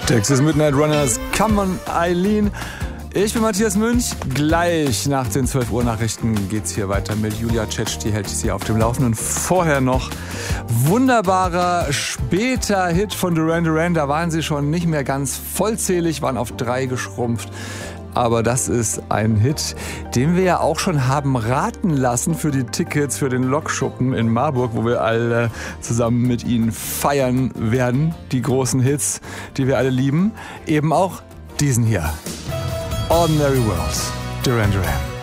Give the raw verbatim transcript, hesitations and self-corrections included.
Texas Midnight Runners, Come on Eileen. Ich bin Matthias Münch. Gleich nach den zwölf Uhr Nachrichten geht's hier weiter mit Julia Tschetsch, die hält sie auf dem Laufenden. Vorher noch wunderbarer später Hit von Duran Duran. Da waren sie schon nicht mehr ganz vollzählig, waren auf drei geschrumpft. Aber das ist ein Hit, den wir ja auch schon haben raten lassen für die Tickets für den Lokschuppen in Marburg, wo wir alle zusammen mit ihnen feiern werden. Die großen Hits, die wir alle lieben. Eben auch diesen hier. Ordinary World, Duran Duran.